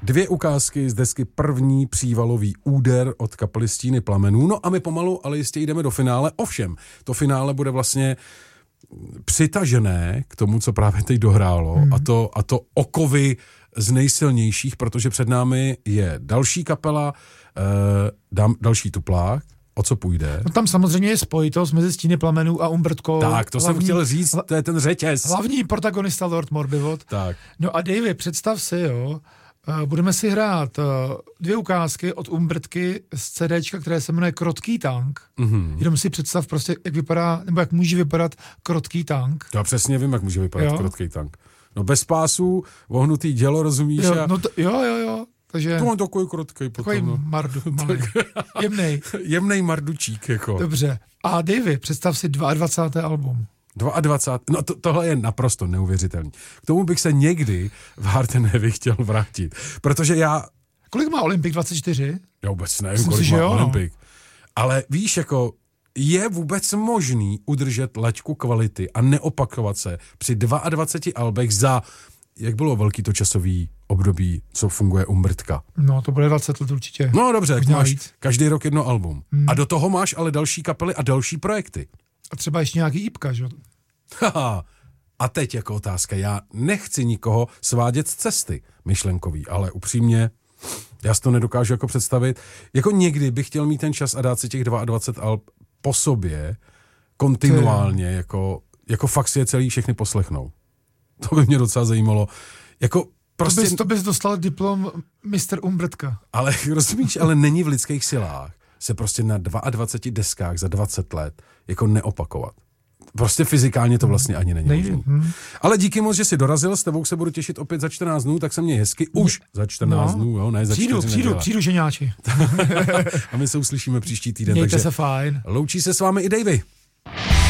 2 ukázky z desky První přívalový úder od kapely Stíny plamenů. No a my pomalu, ale jistě jdeme do finále. Ovšem, to finále bude vlastně přitažené k tomu, co právě teď dohrálo, a to okovy z nejsilnějších, protože před námi je další kapela, další tuplák. O co půjde? No tam samozřejmě je spojitost mezi Stíny plamenů a Umbrtkou. Tak, to jsem chtěl říct, to je ten řetěz. Hlavní protagonista Lord Morbivot. Tak. No a Davey, představ si, jo, budeme si hrát 2 ukázky od Umbrtky z CDčka, které se jmenuje Krotký tank. Jenom si představ prostě, jak vypadá, nebo jak může vypadat krotký tank. Já přesně vím, jak může vypadat krotký tank. No bez pásů, vohnutý dělo, rozumíš? Jo, no jo. Takže... To mám takový krotký potom. Takový mardu, malý. Jemnej mardučík, jako. Dobře. A Davey, představ si 22. album. 22. No tohle je naprosto neuvěřitelný. K tomu bych se někdy v Hard and Heavy chtěl vrátit. Protože já... Kolik má Olympik? 24? Já vůbec nevím, kolik má Olympik. Ale víš, jako je vůbec možný udržet laťku kvality a neopakovat se při 22 albech za, jak bylo velký to časový období, co funguje Umbrtka? No, to bude 20 let určitě. No dobře, máš každý rok 1 album. A do toho máš ale další kapely a další projekty. A třeba ještě nějaký jípka, že? A teď jako otázka, já nechci nikoho svádět z cesty myšlenkový, ale upřímně, já si to nedokážu jako představit. Jako někdy bych chtěl mít ten čas a dát si těch 22 alb po sobě, kontinuálně, jako fakt si je celý všechny poslechnou. To by mě docela zajímalo. Jako prostě... To bys dostal diplom Mr. Umbrtka. Ale rozumíš, ale není v lidských silách se prostě na 22 deskách za 20 let jako neopakovat. Prostě fyzikálně to vlastně ani není možné. Ale díky moc, že jsi dorazil, s tebou se budu těšit opět za 14 dnů, tak se měj hezky. Už za 14 dnů, jo, ne za 4 Přijdu, ženiáči. A my se uslyšíme příští týden. Mějte se fajn. Loučí se s vámi i Davey.